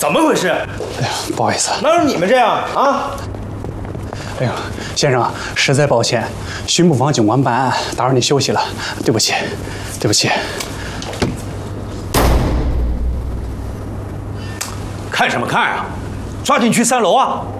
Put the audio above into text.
怎么回事？ 哎呀，不好意思， 哪有你们这样啊？ 哎呀，先生，实在抱歉，巡捕房警官办案，打扰你休息了，对不起，对不起。 看什么看啊？抓紧去3楼啊！